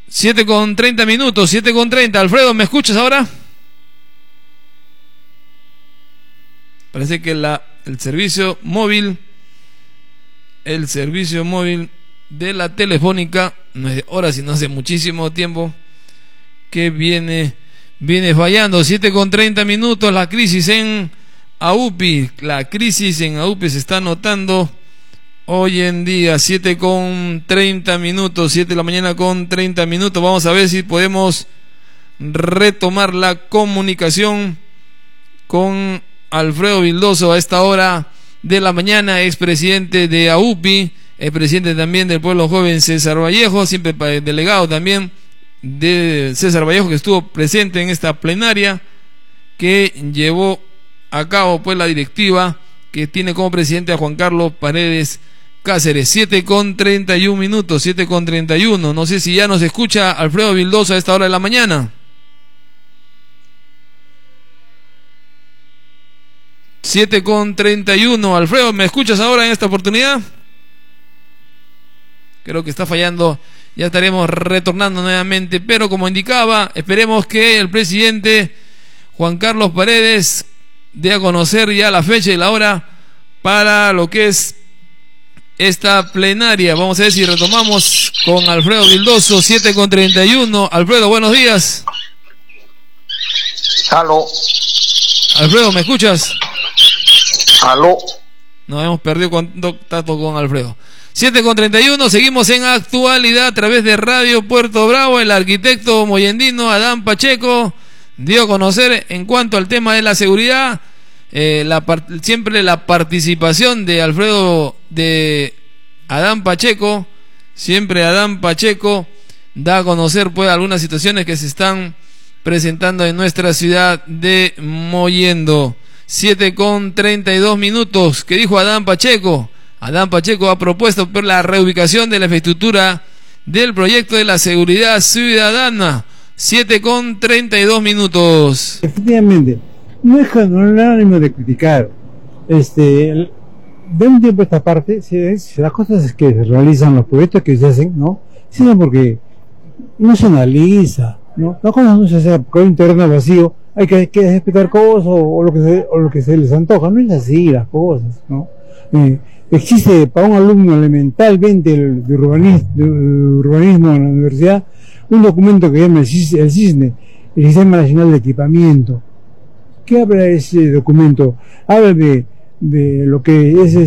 7:30, 7:30. Alfredo, ¿me escuchas ahora? Parece que el servicio móvil de la Telefónica, no es de ahora, sino hace muchísimo tiempo que viene fallando. 7:30. La crisis en AUPI. La crisis en AUPI se está notando hoy en día. 7:30, 7 de la mañana con 30 minutos. Vamos a ver si podemos retomar la comunicación con Alfredo Vildoso a esta hora de la mañana, expresidente de AUPI, expresidente también del Pueblo Joven César Vallejo, siempre delegado también de César Vallejo, que estuvo presente en esta plenaria que llevó a cabo pues la directiva que tiene como presidente a Juan Carlos Paredes Cáceres. 7:31, 7:31. No sé si ya nos escucha Alfredo Vildoso a esta hora de la mañana. 7:31. Alfredo, ¿me escuchas ahora en esta oportunidad? Creo que está fallando. Ya estaremos retornando nuevamente, pero como indicaba, esperemos que el presidente Juan Carlos Paredes dé a conocer ya la fecha y la hora para lo que es esta plenaria. Vamos a ver si retomamos con Alfredo Vildoso. 7:31. Alfredo, buenos días. Aló. Alfredo, ¿me escuchas? Aló. Nos hemos perdido contacto con Alfredo. 7:31, seguimos en actualidad a través de Radio Puerto Bravo. El arquitecto moyendino Adán Pacheco dio a conocer en cuanto al tema de la seguridad, siempre la participación de Adán Pacheco, siempre Adán Pacheco da a conocer pues algunas situaciones que se están presentando en nuestra ciudad de Mollendo. 7:32. ¿Qué dijo Adán Pacheco? Adán Pacheco ha propuesto por la reubicación de la infraestructura del proyecto de la seguridad ciudadana. 7:32. Efectivamente, no es ánimo de criticar. De un tiempo a esta parte, las cosas que se realizan, los proyectos que se hacen, ¿no? Se hacen porque no se analiza, ¿no? Las cosas no se hacen porque hay un terreno vacío, hay que explicar cosas o lo que se les antoja. No es así las cosas, ¿no? Existe para un alumno elementalmente de urbanismo en la universidad un documento que se llama el CISNE, el Sistema Nacional de Equipamiento. ¿Qué habla ese documento? Habla de lo que es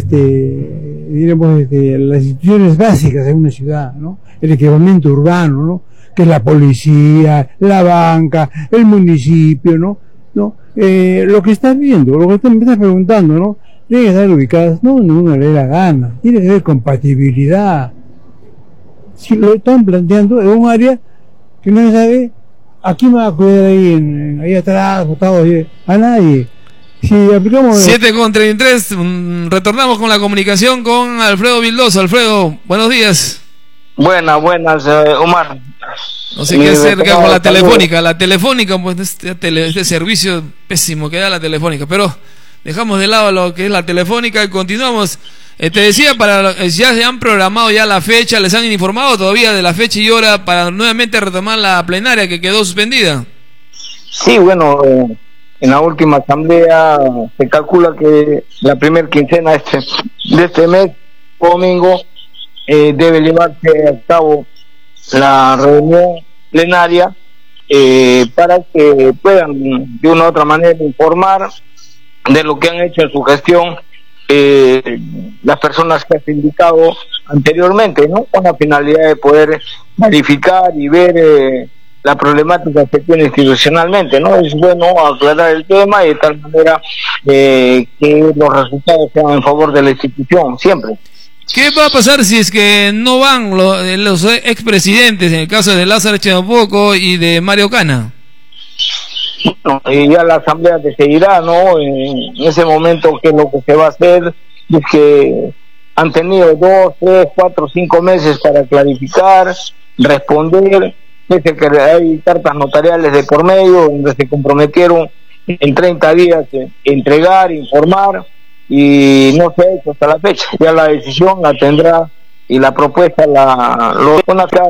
las instituciones básicas de una ciudad, ¿no? El equipamiento urbano, ¿no? Que es la policía, la banca, el municipio, ¿no? Lo que estás viendo, lo que me estás preguntando, ¿no? Tienen que estar ubicadas, no uno le dé la gana, tiene que haber compatibilidad. Si lo están planteando en un área que no se sabe, ¿a quién va a cuidar ahí atrás, botado a nadie? Si aplicamos 7:33, retornamos con la comunicación con Alfredo Vildoso. Alfredo, buenos días. Buenas, Omar. No sé qué hacer con la Telefónica. La Telefónica, pues este servicio pésimo que da la Telefónica, pero dejamos de lado lo que es la Telefónica y continuamos. Te decía, ya se han programado ya la fecha, les han informado todavía de la fecha y hora para nuevamente retomar la plenaria que quedó suspendida. Sí, bueno, en la última asamblea se calcula que la primera quincena de este mes, domingo, debe llevarse a cabo la reunión plenaria para que puedan de una u otra manera informar de lo que han hecho en su gestión las personas que has indicado anteriormente, ¿no? Con la finalidad de poder verificar y ver la problemática que tiene institucionalmente, ¿no? Es bueno aclarar el tema y de tal manera que los resultados sean en favor de la institución, siempre. ¿Qué va a pasar si es que no van los expresidentes, en el caso de Lázaro Chenapoco y de Mario Cana? Bueno, ya la asamblea decidirá, ¿no? En ese momento qué es lo que se va a hacer. Es que han tenido 2, 3, 4, 5 meses para clarificar, responder. Pese que hay cartas notariales de por medio donde se comprometieron en 30 días entregar, informar, y no se ha hecho hasta la fecha. Ya la decisión la tendrá y la propuesta lo van a